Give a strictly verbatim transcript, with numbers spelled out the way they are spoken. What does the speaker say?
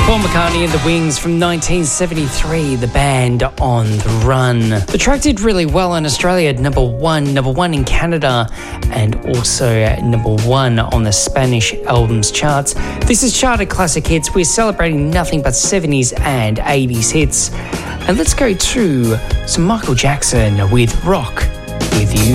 Paul McCartney and the Wings from nineteen seventy-three, the band On the Run. The track did really well in Australia, number one, number one in Canada, and also number one on the Spanish albums charts. This is Charted Classic Hits. We're celebrating nothing but seventies and eighties hits. And let's go to some Michael Jackson with Rock With You.